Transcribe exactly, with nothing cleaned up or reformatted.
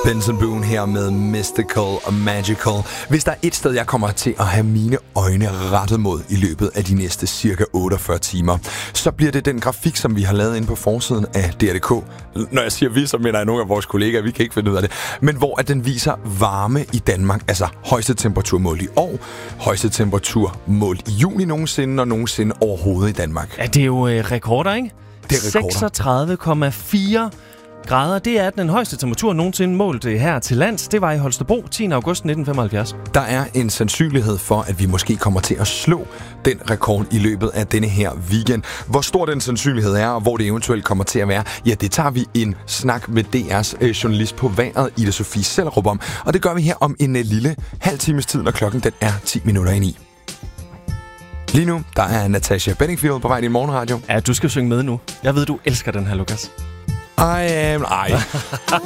Benson Boone her med Mystical og Magical. Hvis der er et sted, jeg kommer til at have mine øjne rettet mod i løbet af de næste cirka otteogfyrre timer, så bliver det den grafik, som vi har lavet inde på forsiden af D R punktum D K. Når jeg siger vi, så mener jeg nogle af vores kollegaer, vi kan ikke finde ud af det. Men hvor at den viser varme i Danmark, altså højeste temperatur målt i år, højeste temperatur målt i juni nogensinde og nogensinde overhovedet i Danmark. Ja, det er jo øh, rekorder, ikke? Det er rekorder. seksogtredive komma fire grader, det er den højeste temperatur nogensinde målt her til lands. Det var i Holstebro tiende august nitten femoghalvfjerds. Der er en sandsynlighed for, at vi måske kommer til at slå den rekord i løbet af denne her weekend. Hvor stor den sandsynlighed er, og hvor det eventuelt kommer til at være, ja, det tager vi en snak med D R's øh, journalist på vejret, Ida Sofie Sellerup om. Og det gør vi her om en øh, lille halv times tid, når klokken den er ti minutter i ni. Lige nu, der er Natasha Bedingfield på vej i din morgenradio. Ja, du skal synge med nu. Jeg ved, du elsker den her, Lukas. I am... Ej.